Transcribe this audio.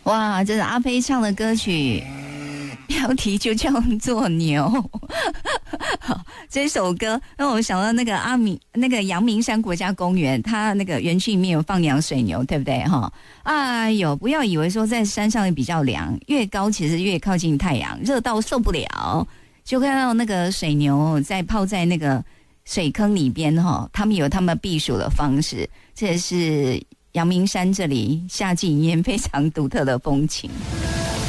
哇，这是阿飞唱的歌曲，标题就叫做牛。好，这首歌让我想到那个阳明山国家公园，它那个园区里面有放养水牛，对不对哈？哎呦，不要以为说在山上比较凉，越高其实越靠近太阳，热到受不了。就看到那个水牛在泡在那个水坑里边哈，他们有他们避暑的方式，这也是阳明山这里夏季里面非常独特的风情。